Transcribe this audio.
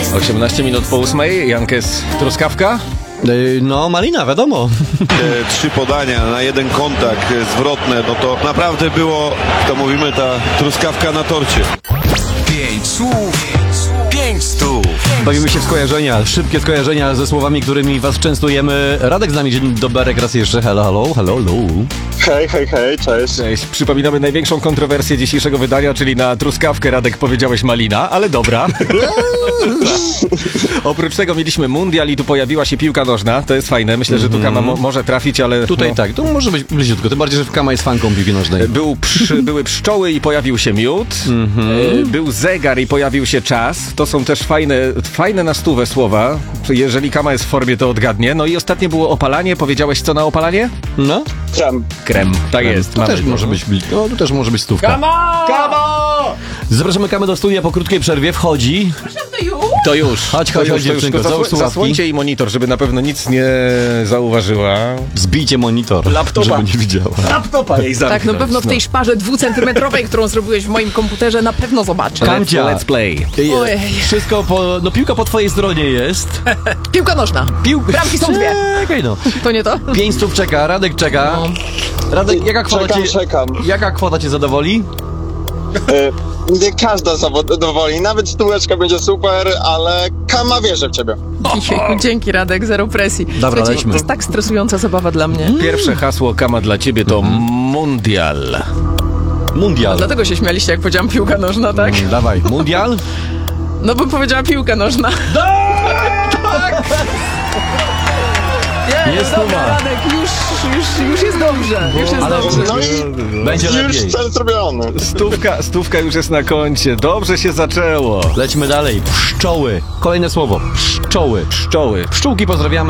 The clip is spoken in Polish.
18 minut po 8. Jankes, truskawka? No, malina, wiadomo. 3 podania na jeden kontakt zwrotne, no to naprawdę było, to mówimy, ta truskawka na torcie. 5 słów, 5 stów. Bawimy się w skojarzenia, szybkie skojarzenia ze słowami, którymi was częstujemy. Radek z nami, dzień dobry, raz jeszcze. Hello. Hej, cześć. Cześć. Przypominamy największą kontrowersję dzisiejszego wydania, czyli na truskawkę, Radek, powiedziałeś malina, ale dobra. Oprócz tego mieliśmy mundial i tu pojawiła się piłka nożna. To jest fajne. Myślę, że tu Kama może trafić, ale... Tutaj tak, to może być bliziutko, tym bardziej, że Kama jest fanką piłki nożnej. Były pszczoły i pojawił się miód. Był zegar i pojawił się czas. To są też fajne na stówę słowa. Jeżeli Kama jest w formie, to odgadnie. No i ostatnie było opalanie. Powiedziałeś co na opalanie? No? Krem. Tak jest. To też może być tu też może być stówka. Kamo! Zapraszamy Kamę do studia po krótkiej przerwie. Wchodzi. To już. Chodź, dziewczynko, Tylko załóż słuchawki. zasłońcie jej monitor, żeby na pewno nic nie zauważyła. Zbijcie monitor, Laptopa. żeby nie widziała. Laptopa jej zamknąć. Tak, na pewno w tej szparze 2-centymetrowej, którą zrobiłeś w moim komputerze, na pewno zobaczę. Kamcia. Let's play. Ojej. Wszystko no piłka po twojej stronie jest. Piłka nożna. Bramki są 2. Czekaj no. To nie to? 5 stów czeka, Radek czeka. Radek, Czekam. jaka kwota cię zadowoli? Nie każda zadowoli, nawet stóweczka będzie super, ale Kama wierzy w ciebie. Dzięki, Radek, zero presji. Dobra, Słuchajcie, lećmy. to jest tak stresująca zabawa dla mnie. Pierwsze hasło Kama dla ciebie to mundial. Mundial. Dlatego się śmialiście, jak powiedziałam piłka nożna, tak? Dawaj, mundial? No bym powiedziała piłka nożna. Jest Dobra, tuma. Radek, już jest dobrze. Już jest Ale dobrze. No i będzie już lepiej. cel zrobiony. Stówka już jest na koncie. Dobrze się zaczęło. Lećmy dalej. Pszczoły. Kolejne słowo. Pszczoły. Pszczoły. Pszczółki pozdrawiamy.